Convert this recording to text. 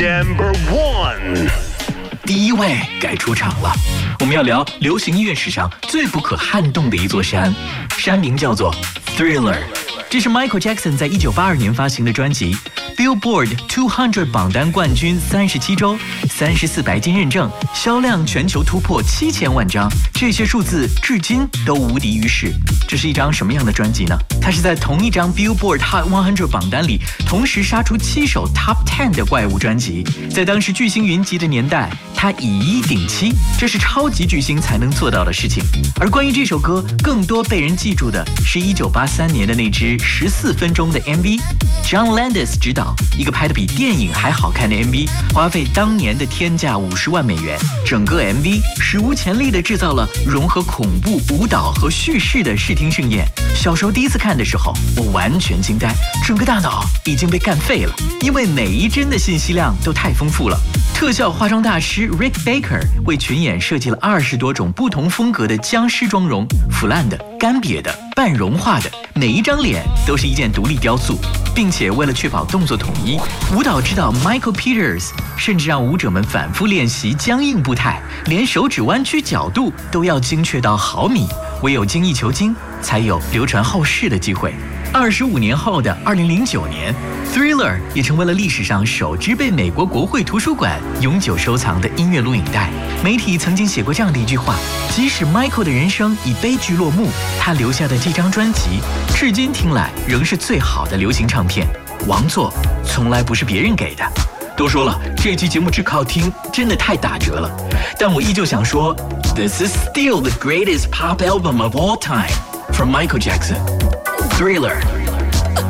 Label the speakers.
Speaker 1: Number 1，
Speaker 2: 第一位该出场了。我们要聊流行音乐史上最不可撼动的一座山，山名叫做 Thriller。这是 Michael Jackson 在1982年发行的专辑。Billboard 200榜单冠军37周，34白金认证，销量全球突破7000万张，这些数字至今都无敌于世。这是一张什么样的专辑呢？它是在同一张 Billboard Hot 100榜单里同时杀出7首 Top 10的怪物专辑。在当时巨星云集的年代，它以一顶七，这是超级巨星才能做到的事情。而关于这首歌，更多被人记住的是1983年的那支14分钟的 MV，John Landis 执导，一个拍得比电影还好看的 MV， 花费当年的天价50万美元。整个 MV 史无前例地制造了融合恐怖、舞蹈和叙事的视听盛宴。小时候第一次看的时候，我完全惊呆，整个大脑已经被干废了，因为每一帧的信息量都太丰富了。特效化妆大师 Rick Baker 为群演设计了20多种不同风格的僵尸妆容，腐烂的、干瘪的、半融化的，每一张脸都是一件独立雕塑，并且为了确保动作统一，舞蹈指导 Michael Peters 甚至让舞者们反复练习僵硬步态，连手指弯曲角度都要精确到毫米，唯有精益求精，才有流传后世的机会。25年后的2009年，Thriller 也成为了历史上首支被美国国会图书馆永久收藏的音乐录影带。媒体曾经写过这样的一句话：即使 Michael 的人生以悲剧落幕，他留下的这张专辑，至今听来仍是最好的流行唱片。王座从来不是别人给的。都说了，这期节目只靠听真的太打折了，但我依旧想说 ，This is still the greatest pop album of all time from Michael Jackson, Thriller.